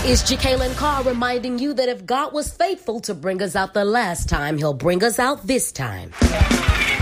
It's Jacqueline Carr reminding you that if God was faithful to bring us out the last time, he'll bring us out this time.